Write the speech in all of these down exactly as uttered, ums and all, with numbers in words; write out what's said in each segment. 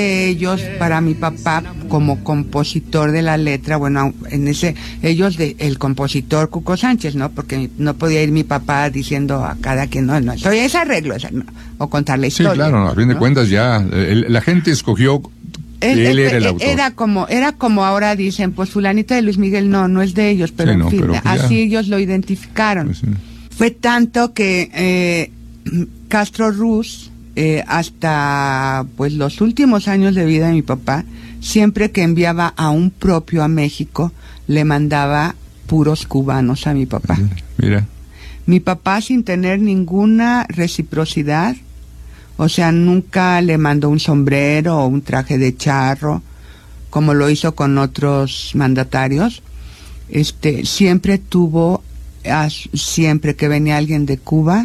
Ellos, para mi papá, como compositor de la letra, bueno, en ese, ellos, de, el compositor Cuco Sánchez, ¿no? Porque no podía ir mi papá diciendo a cada quien, no, no, soy ese arreglo, esa, no, o contar la historia. Sí, claro, a fin de ¿no? cuentas ya, el, la gente escogió, él, él él era el autor. Era como, era como ahora dicen, pues fulanita de Luis Miguel, no, no es de ellos, pero sí, en no, fin, pero así ya. ellos lo identificaron. Pues sí. Fue tanto que eh, Castro Ruz, Eh, hasta pues los últimos años de vida de mi papá, siempre que enviaba a un propio a México, le mandaba puros cubanos a mi papá. Mira. Mi papá, sin tener ninguna reciprocidad, o sea, nunca le mandó un sombrero o un traje de charro, como lo hizo con otros mandatarios. Este, siempre tuvo, a, siempre que venía alguien de Cuba,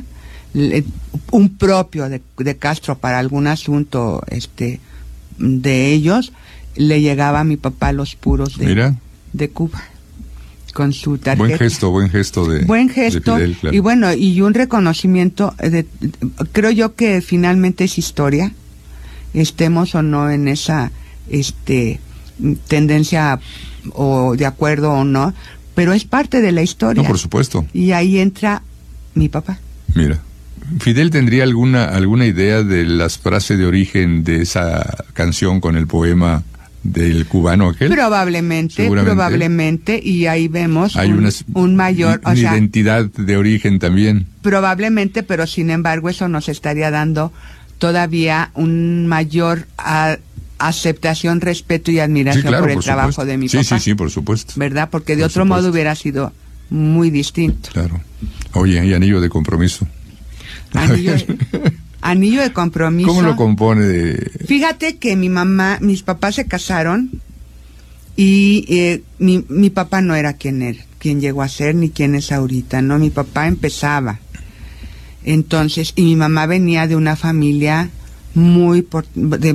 un propio de, de Castro para algún asunto este de ellos, le llegaba a mi papá los puros de, Mira. de Cuba con su tarjeta. Buen gesto, buen gesto de buen gesto de Fidel, claro. Y bueno, y un reconocimiento de, de, creo yo que finalmente es historia, estemos o no en esa este tendencia o de acuerdo o no, pero es parte de la historia. No, por supuesto. Y ahí entra mi papá. Mira. ¿Fidel tendría alguna alguna idea de las frases de origen de esa canción con el poema del cubano aquel? Probablemente, probablemente, y ahí vemos Hay un, una, un mayor... Una o sea, identidad de origen también. Probablemente, pero sin embargo eso nos estaría dando todavía un mayor a, aceptación, respeto y admiración sí, claro, por el por trabajo supuesto. de mi sí, papá. Sí, sí, por supuesto. ¿Verdad? Porque de por otro supuesto. modo hubiera sido muy distinto. Claro. Oye, hay anillo de compromiso. Anillo de, anillo de compromiso. ¿Cómo lo compone? De... Fíjate que mi mamá, mis papás se casaron y eh, mi, mi papá no era quien era, quien llegó a ser ni quien es ahorita, ¿no? Mi papá empezaba. Entonces, y mi mamá venía de una familia muy por, de,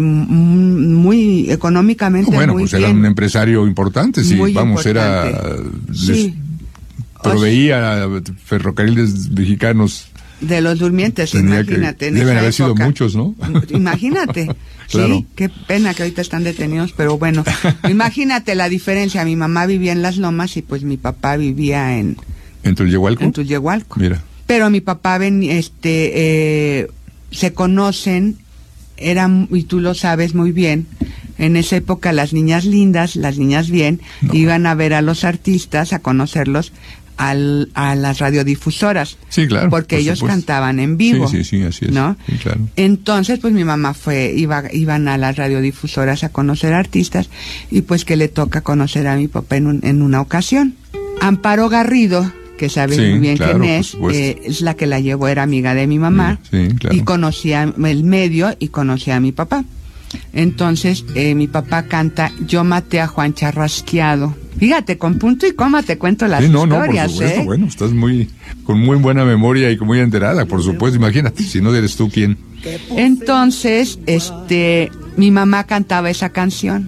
muy económicamente bueno, muy pues bien. Era un empresario importante, sí, muy vamos, importante. era Sí. les proveía o sea, ferrocarriles mexicanos. De los durmientes, Tenía imagínate. Que, en deben esa haber época. sido muchos, ¿no? Imagínate. Claro. Sí, qué pena que ahorita están detenidos, pero bueno, imagínate la diferencia. Mi mamá vivía en Las Lomas y pues mi papá vivía en... ¿En Tulyehualco? En Tulyehualco. Mira. Pero mi papá, ven, este, eh, se conocen, eran, y tú lo sabes muy bien, en esa época las niñas lindas, las niñas bien, no. iban a ver a los artistas, a conocerlos, Al, a las radiodifusoras. Sí, claro. Porque por ellos supuesto. cantaban en vivo. Sí, sí, sí, así es. ¿No? Sí, claro. Entonces, pues mi mamá fue, iba, iban a las radiodifusoras a conocer artistas y pues que le toca conocer a mi papá en, un, en una ocasión. Amparo Garrido, que sabe sí, muy bien claro, quién es, eh, es la que la llevó, era amiga de mi mamá. Sí, claro. Y conocía el medio y conocía a mi papá. Entonces, eh, mi papá canta Yo maté a Juan Charrasqueado. Fíjate, con punto y coma te cuento las sí, no, historias, no, por supuesto, ¿eh? Bueno, estás muy, con muy buena memoria y muy enterada, por supuesto, imagínate, si no eres tú quién. Entonces, este, mi mamá cantaba esa canción.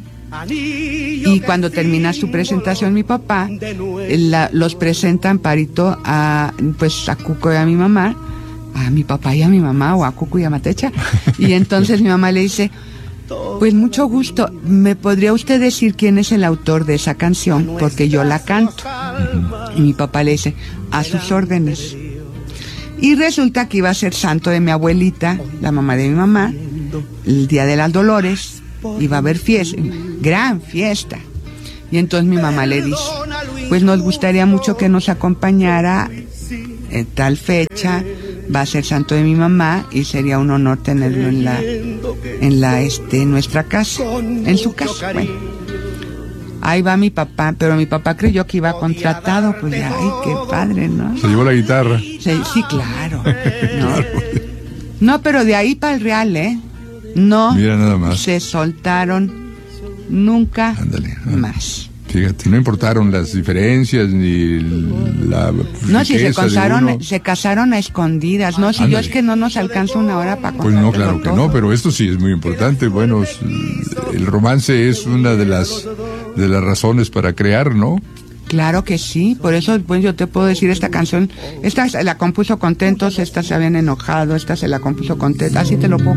Y cuando termina su presentación mi papá, la, los presenta Amparito a, pues, a Cuco y a mi mamá, a mi papá y a mi mamá, o a Cuco y a Matecha. Y entonces mi mamá le dice... Pues mucho gusto. ¿Me podría usted decir quién es el autor de esa canción? Porque yo la canto. Uh-huh. Y mi papá le dice, a sus órdenes. Y resulta que iba a ser santo de mi abuelita, la mamá de mi mamá, el día de las Dolores. Iba a haber fiesta, gran fiesta. Y entonces mi mamá le dice, pues nos gustaría mucho que nos acompañara en tal fecha. Va a ser santo de mi mamá y sería un honor tenerlo en la en la este en nuestra casa, en su casa. Bueno, ahí va mi papá, pero mi papá creyó que iba contratado, pues ya, ay, qué padre, ¿no? Se llevó la guitarra. Sí, sí, claro. No, no, pero de ahí para el Real, ¿eh? No. Mira nada más. Se soltaron nunca Ándale, ah. más. Fíjate, no importaron las diferencias ni la no, si se casaron, se casaron a escondidas, no, si Ándale. yo es que no nos alcanza una hora para Pues no, claro todo. que no, pero esto sí es muy importante. Bueno, el romance es una de las de las razones para crear, ¿no? Claro que sí, por eso pues yo te puedo decir esta canción, esta se la compuso Contentos, esta se habían enojado, esta se la compuso Contentos, así te lo puedo